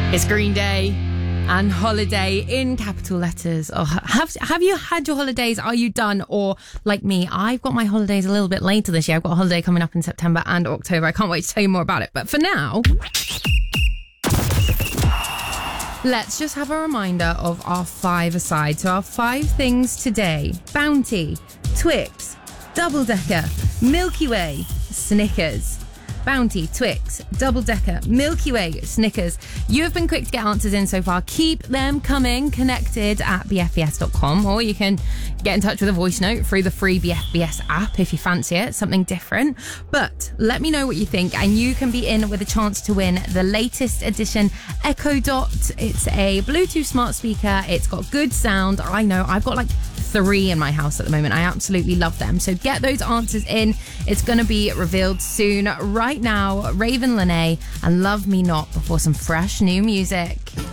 It's Green Day and holiday in capital letters. Oh, have you had your holidays? Are you done? Or like me, I've got my holidays a little bit later this year. I've got a holiday coming up in September and October. I can't wait to tell you more about it. But for now, let's just have a reminder of our 5-a-side. So our 5 things today: Bounty, Twix, Double Decker, Milky Way, Snickers. Bounty, Twix, Double Decker, Milky Way, Snickers. You have been quick to get answers in so far. Keep them coming. Connected at bfbs.com, or you can get in touch with a voice note through the free BFBS app if you fancy it, something different. But let me know what you think, and you can be in with a chance to win the latest edition Echo Dot. It's a Bluetooth smart speaker. It's got good sound. I know, I've got like 3 in my house at the moment. I absolutely love them. So get those answers in. It's going to be revealed soon. Right now, Raven Lene and Love Me Not before some fresh new music.